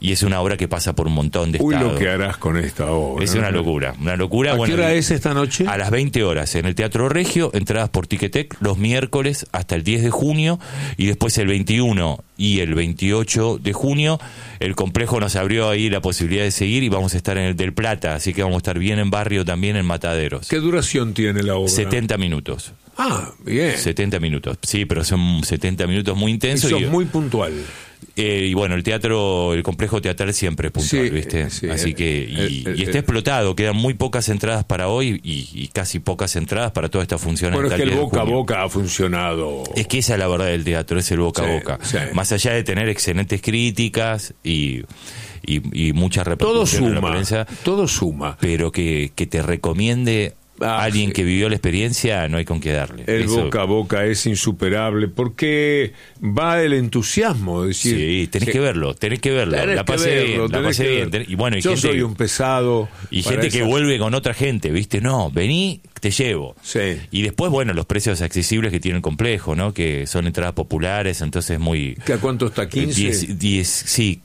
Y es una obra que pasa por un montón de estados. Uy, lo que harás con esta obra. Es una locura, una locura. ¿A qué hora es esta noche? A las 20 horas en el Teatro Regio, entradas por Ticketek los miércoles hasta el 10 de junio y después el 21 y el 28 de junio el complejo nos abrió ahí la posibilidad de seguir y vamos a estar en el del Plata, así que vamos a estar bien en barrio también en Mataderos. ¿Qué duración tiene la obra? 70 minutos. Ah, bien. 70 minutos, sí, pero son 70 minutos muy intensos. Y sos muy puntual. Y bueno, el complejo teatral siempre es puntual, Sí, ¿viste? sí, Así que, y está explotado, quedan muy pocas entradas para hoy y casi pocas entradas para toda esta función. Bueno, es que el boca a boca ha funcionado. Es que esa es la verdad del teatro, es el boca a boca. Sí. Más allá de tener excelentes críticas y mucha repercusión en la prensa. Todo suma. Pero que te recomiende alguien que vivió la experiencia, no hay con qué darle. El boca a boca es insuperable porque va el entusiasmo, es decir, sí, tenés que verlo. La pasé bien. Y bueno, yo soy un pesado. Y gente que vuelve con otra gente, ¿viste? No, vení, te llevo. Sí. Y después, bueno, los precios accesibles que tiene el complejo, ¿no? Que son entradas populares, entonces muy... ¿A cuánto está? ¿15? Sí,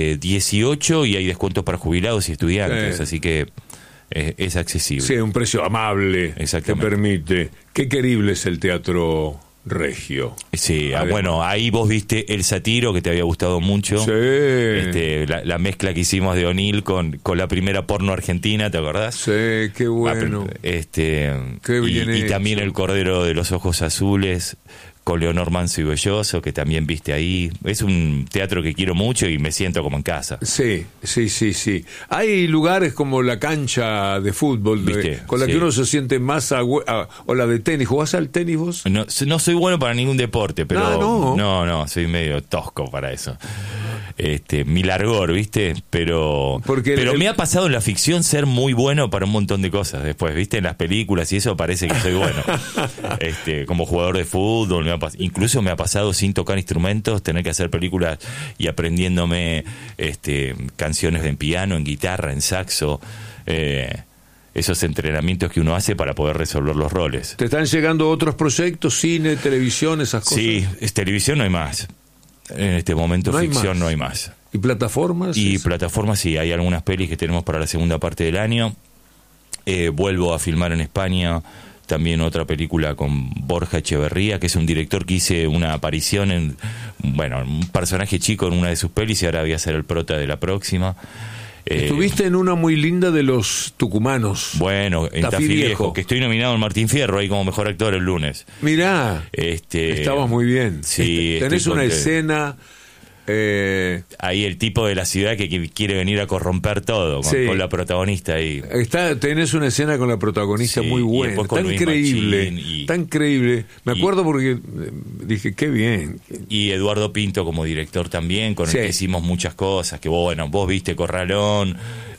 18 y hay descuentos para jubilados y estudiantes, así que... es accesible. Sí, un precio amable que permite. Qué querible es el Teatro Regio. Sí, bueno, ahí vos viste El Satiro, que te había gustado mucho. Sí. La mezcla que hicimos de O'Neill con la primera porno argentina, ¿te acordás? Sí, qué bueno. Qué bien y también El Cordero de los Ojos Azules, con Leonor Manso y Belloso, que también viste ahí. Es un teatro que quiero mucho y me siento como en casa. Sí. Hay lugares como la cancha de fútbol con la que uno se siente más o la de tenis. ¿Jugás al tenis vos? No soy bueno para ningún deporte, pero no, soy medio tosco para eso. Mi largor, ¿viste? Pero me ha pasado en la ficción ser muy bueno para un montón de cosas después, ¿viste? En las películas y eso parece que soy bueno. Como jugador de fútbol, incluso me ha pasado sin tocar instrumentos, tener que hacer películas y aprendiéndome canciones en piano, en guitarra, en saxo, esos entrenamientos que uno hace para poder resolver los roles. ¿Te están llegando otros proyectos, cine, televisión, esas cosas? Sí, televisión no hay más. En este momento ficción no hay más. ¿Y plataformas? Plataformas sí, hay algunas pelis que tenemos para la segunda parte del año. Vuelvo a filmar en España también otra película con Borja Echeverría, que es un director que hice una aparición en, un personaje chico en una de sus pelis y ahora voy a ser el prota de la próxima. Estuviste en una muy linda de los tucumanos. Bueno, en Tafí Viejo, que estoy nominado en Martín Fierro ahí como mejor actor el lunes. Mirá, estabas muy bien. Sí, tenés una escena... ahí el tipo de la ciudad que quiere venir a corromper todo con la protagonista ahí. Tenés una escena con la protagonista muy buena, tan creíble. Me acuerdo porque dije, qué bien. Y Eduardo Pinto como director también, con el que hicimos muchas cosas, que vos viste Corralón,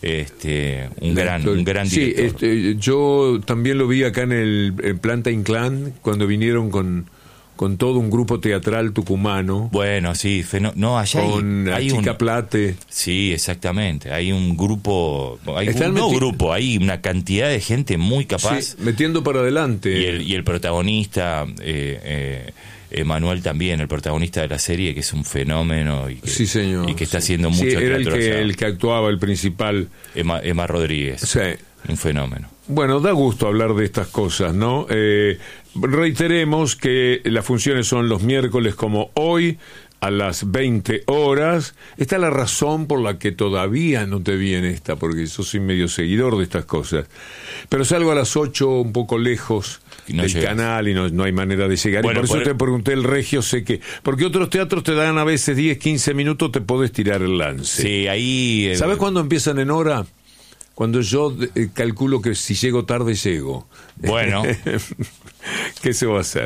un gran director. Sí, yo también lo vi acá en Planta Inclán, cuando vinieron con todo un grupo teatral tucumano. Bueno, sí, allá con hay Chica Plate. Sí, exactamente. Hay un grupo, hay una cantidad de gente muy capaz. Sí, metiendo para adelante. Y el protagonista, Emanuel también, el protagonista de la serie, que es un fenómeno y que, sí, señor, y que está haciendo mucho era teatro. El que actuaba, el principal. Emma Rodríguez. Sí. Un fenómeno. Bueno, da gusto hablar de estas cosas, ¿no? Reiteremos que las funciones son los miércoles como hoy, a las 20 horas. Esta es la razón por la que todavía no te vi en esta, porque yo soy medio seguidor de estas cosas. Pero salgo a las 8 un poco lejos del canal y no hay manera de llegar. Bueno, y por eso te pregunté el Regio, sé que... Porque otros teatros te dan a veces 10, 15 minutos, te podés tirar el lance. Sí, ahí... ¿Sabes cuándo empiezan en hora? Cuando yo calculo que si llego tarde, llego. Bueno. ¿Qué se va a hacer?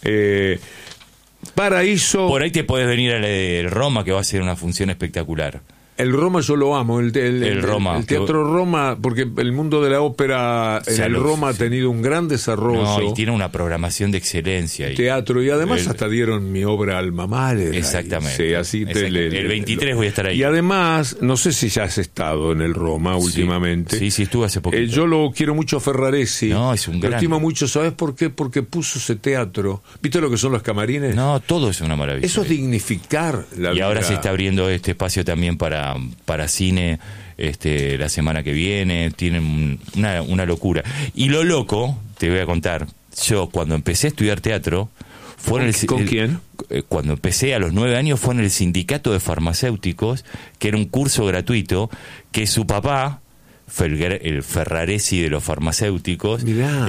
Paraíso... Por ahí te podés venir al Roma, que va a ser una función espectacular. El Roma yo lo amo, el Roma, el Teatro Roma, porque el mundo de la ópera en el Roma ha tenido un gran desarrollo. No, y tiene una programación de excelencia. Teatro, y además hasta dieron mi obra Alma Mater. Exactamente. Sí, así el 23 voy a estar ahí. Y además, no sé si ya has estado en el Roma últimamente. Sí, estuve hace poquito. Yo lo quiero mucho a Ferraresi. No, es un gran... Lo estimo mucho, ¿sabes por qué? Porque puso ese teatro. ¿Viste lo que son los camarines? No, todo es una maravilla. Eso es dignificar la vida. Y ahora se está abriendo este espacio también para para cine la semana que viene. Tienen una locura. Y lo loco, te voy a contar, yo cuando empecé a estudiar teatro, ¿Con quién? Cuando empecé a los 9 años fue en el Sindicato de Farmacéuticos, que era un curso gratuito, que su papá, el Ferraresi de los farmacéuticos,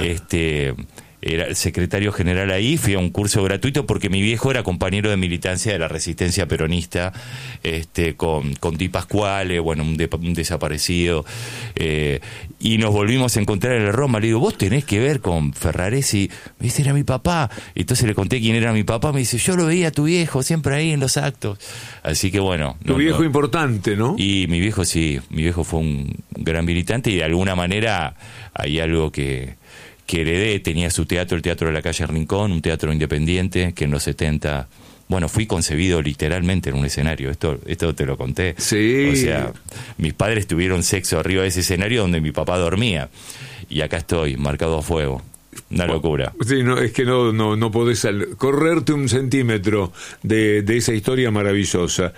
era el secretario general ahí. Fui a un curso gratuito porque mi viejo era compañero de militancia de la resistencia peronista, con Di Pasquale, bueno, un desaparecido, y nos volvimos a encontrar en el Roma. Le digo, vos tenés que ver con Ferraresi. Me dice, era mi papá. Entonces le conté quién era mi papá. Me dice, yo lo veía a tu viejo siempre ahí en los actos. Así que bueno. Tu viejo importante, ¿no? Y mi viejo sí, mi viejo fue un gran militante, y de alguna manera hay algo que heredé. Tenía su teatro, el Teatro de la Calle Rincón, un teatro independiente que en los 70, bueno, fui concebido literalmente en un escenario. Esto te lo conté. Sí. O sea, mis padres tuvieron sexo arriba de ese escenario donde mi papá dormía. Y acá estoy, marcado a fuego. Una locura. Sí, no, es que no podés correrte un centímetro de esa historia maravillosa.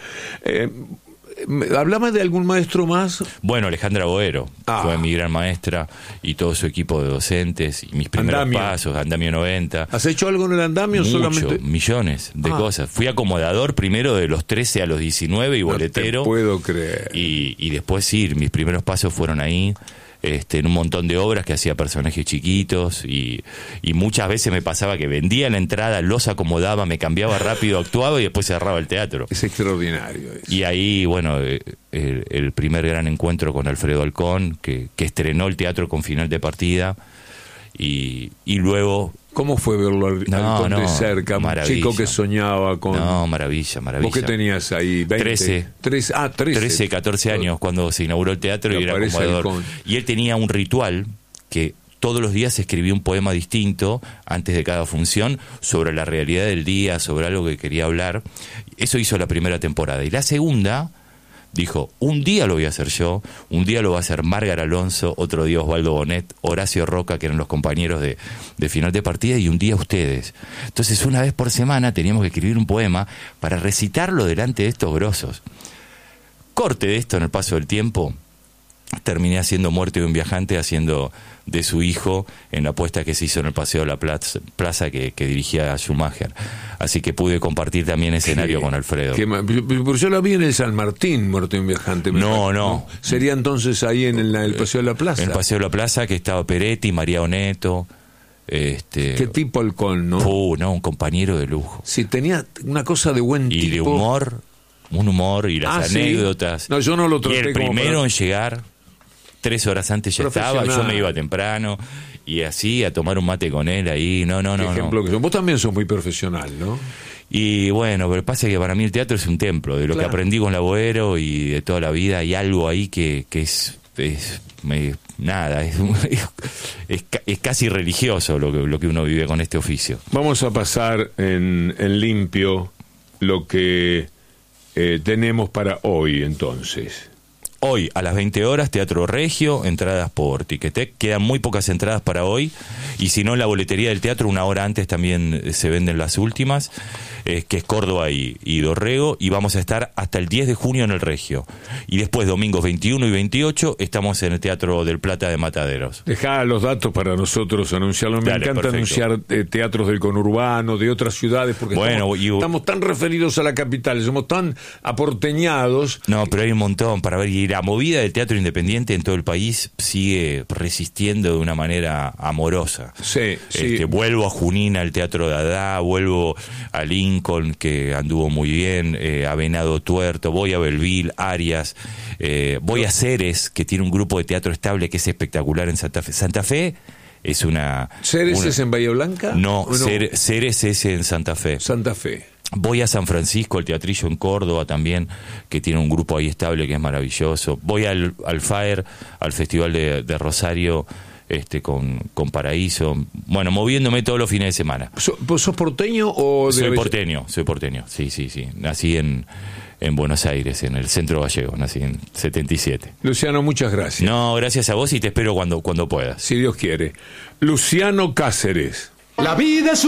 ¿Hablaba de algún maestro más? Bueno, Alejandra Boero fue mi gran maestra, y todo su equipo de docentes, y mis primeros pasos, Andamio 90. ¿Has hecho algo en el Andamio? Solamente millones de cosas. Fui acomodador primero de los 13 a los 19 y boletero. No te puedo creer. Y después sí, mis primeros pasos fueron ahí. En un montón de obras que hacía personajes chiquitos, y muchas veces me pasaba que vendía la entrada, los acomodaba, me cambiaba rápido, actuaba y después cerraba el teatro. Es extraordinario eso. Y ahí, bueno, el primer gran encuentro con Alfredo Alcón, que estrenó el teatro con Final de Partida, y luego... ¿Cómo fue verlo al de cerca? Un chico que soñaba con... No, maravilla. ¿Vos qué tenías ahí? 20, 13, 14 años cuando se inauguró el teatro, y era acomodador. Y él tenía un ritual que todos los días escribía un poema distinto antes de cada función sobre la realidad del día, sobre algo que quería hablar. Eso hizo la primera temporada. Y la segunda... dijo, un día lo voy a hacer yo, un día lo va a hacer Márgara Alonso, otro día Osvaldo Bonet, Horacio Roca, que eran los compañeros de Final de Partida, y un día ustedes. Entonces, una vez por semana teníamos que escribir un poema para recitarlo delante de estos grosos. Corte de esto en el paso del tiempo, terminé haciendo Muerte de un viajante, haciendo de su hijo en la apuesta que se hizo en el Paseo de la Plaza que dirigía Schumacher. Así que pude compartir también escenario con Alfredo. Pero yo la vi en el San Martín, Muerte de un viajante. No. Sería entonces ahí en el Paseo de la Plaza. En el Paseo de la Plaza, que estaba Peretti, María Oneto. Qué tipo Alcón, ¿no? Un compañero de lujo. Sí, tenía una cosa de buen tipo. Y de humor, un humor, y las anécdotas. ¿Sí? No, yo no lo traté. Y el primero en llegar, 3 horas antes ya estaba, yo me iba temprano, y así a tomar un mate con él ahí. No. Ejemplo que vos también sos muy profesional, ¿no? Y bueno, pero pasa que para mí el teatro es un templo, de lo que aprendí con la Boero y de toda la vida. Hay algo ahí que es casi religioso lo que uno vive con este oficio. Vamos a pasar en limpio lo que tenemos para hoy, entonces. Hoy a las 20 horas, Teatro Regio, entradas por Ticketek. Quedan muy pocas entradas para hoy, y si no, en la boletería del teatro, una hora antes también se venden las últimas, que es Córdoba y Dorrego, y vamos a estar hasta el 10 de junio en el Regio. Y después, domingos 21 y 28, estamos en el Teatro del Plata de Mataderos. Dejá los datos para nosotros anunciarlo. Me encanta anunciar teatros del conurbano, de otras ciudades, porque estamos tan referidos a la capital, somos tan aporteñados. No, pero hay un montón para ver, y la movida del teatro independiente en todo el país sigue resistiendo de una manera amorosa. Sí. Vuelvo a Junín, al Teatro Dada, vuelvo a Lincoln, que anduvo muy bien, a Venado Tuerto, voy a Belleville, Arias, voy a Ceres, que tiene un grupo de teatro estable que es espectacular en Santa Fe. Santa Fe es una... ¿Ceres es en Bahía Blanca? No, Ceres es en Santa Fe. Santa Fe. Voy a San Francisco, el Teatrillo en Córdoba también, que tiene un grupo ahí estable que es maravilloso. Voy al FAER, al Festival de Rosario, con Paraíso. Bueno, moviéndome todos los fines de semana. ¿Vos sos porteño o...? Soy porteño. Sí. Nací en Buenos Aires, en el Centro Gallego, nací en 77. Luciano, muchas gracias. No, gracias a vos, y te espero cuando puedas. Si Dios quiere. Luciano Cáceres. La vida es